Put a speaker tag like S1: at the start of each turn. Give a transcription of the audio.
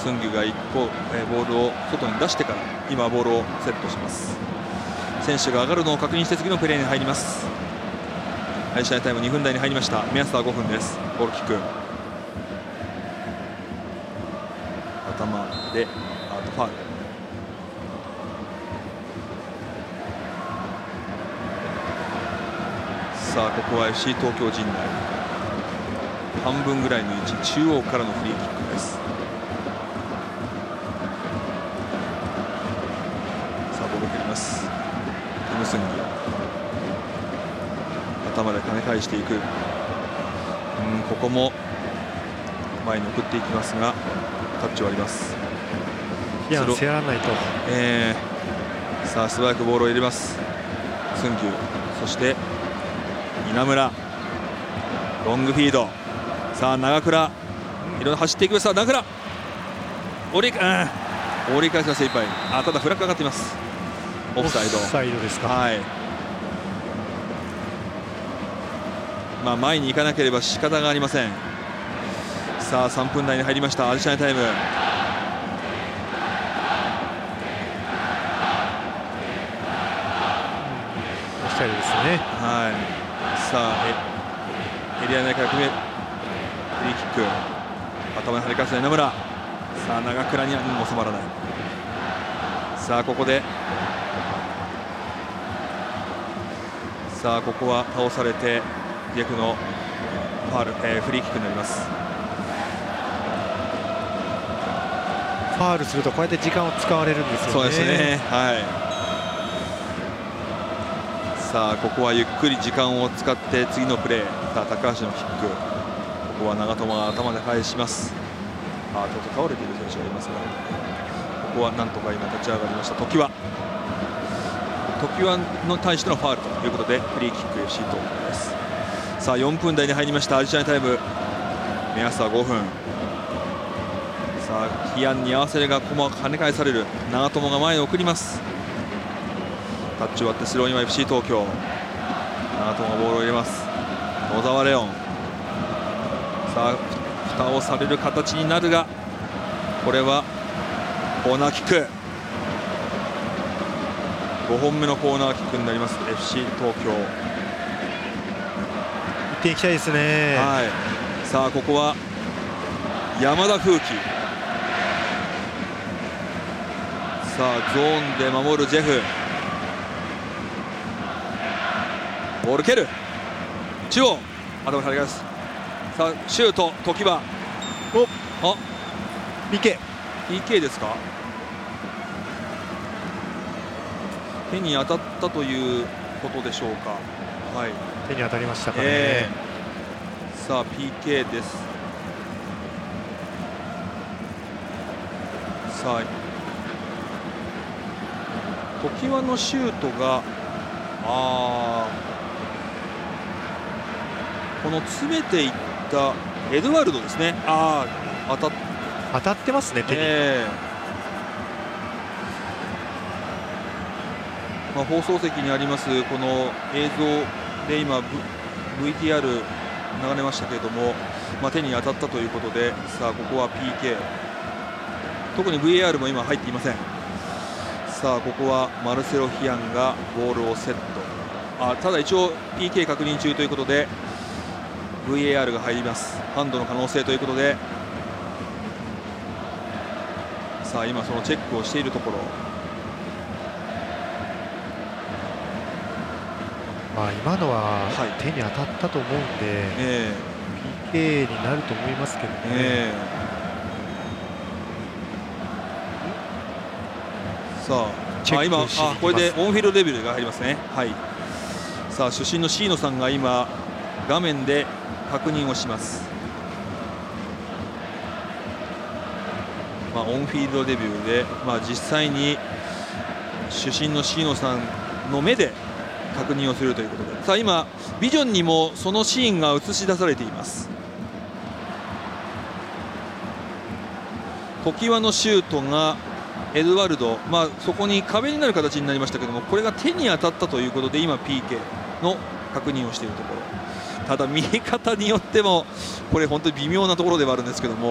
S1: スンギュが1個、ボールを外に出してから今ボールをセットします。選手が上がるのを確認して次のプレーに入ります。試合タイム2分台に入りました。目安は5分です。ゴールキック頭でアートファウル。さあここは FC 東京陣内半分ぐらいの位置、中央からのフリーキックです。さあボールを蹴ります。キム・スンギ、頭で跳ね返していく。ここも前に送っていきますがタッチはあります。
S2: いやせやらないと、
S1: さあ素早くボールを入れます。スンギュ、そして稲村、ロングフィード。さあ長倉、いろいろ走っていく。さあ長倉折り返すが精一杯。ただフラッグかかっています。オフサイド。
S2: オフサイドですか。
S1: はい、前に行かなければ仕方がありません。さあ3分台に入りました。アディショナルタイム。
S2: オフサイドですね。
S1: はい、さあエリア内からフリーキック、頭に跳ね返す稲村。さあ長倉には収まらない。さあここでここは倒されて逆のファウル、フリーキックになります。
S2: ファウルするとこうやって時間を使われるんですよね。
S1: そうですね、はい。さあここはゆっくり時間を使って次のプレー。さあ高橋のキック、ここは長友が頭で返します。ちょっと倒れている選手がいますが、ここはなんとか今立ち上がりました。常盤の対してのファウルということでフリーキック FC 東京です。さあ4分台に入りました。アディショナルタイム。目安は5分。さあキアンに合わせるがここも跳ね返される。長友が前に送ります。タッチ終わってスローインは FC 東京。長友がボールを入れます。野沢レオン。さあ蓋をされる形になるが、これはコーナーキック。5本目のコーナーキックになります。 FC 東京。
S2: 1点いきたいですね。
S1: はい、さあここは山田風紀。さあゾーンで守るジェフ。ボール蹴る。中央頭に跳ね返す。さあシュート。常盤。PK ですか。手に当たったということでしょうか。はい、
S2: 手に当たりましたかね。
S1: さあ PK です。さあ常盤のシュートがこの詰めていったエドワルドですね。当
S2: たってますね、手に。
S1: 放送席にありますこの映像で今 VTR 流れましたけれども、手に当たったということで、さあここは PK。 特に VAR も今入っていません。さあここはマルセロ・ヒアンがボールをセット。ただ一応 PK 確認中ということで VAR が入ります。ハンドの可能性ということで、さあ今そのチェックをしているところ。
S2: 今のは手に当たったと思うんで、PK になると思いますけどね。
S1: さあ今これでオンフィールドレビューが入りますね。はい、さあ主審の椎野さんが今画面で確認をします。オンフィールドレビューで、実際に主審の椎野さんの目で確認をするということで、さあ今ビジョンにもそのシーンが映し出されています。常盤のシュートがエドワルド、そこに壁になる形になりましたけども、これが手に当たったということで今 PK の確認をしているところ。ただ見え方によってもこれ本当に微妙なところではあるんですけども、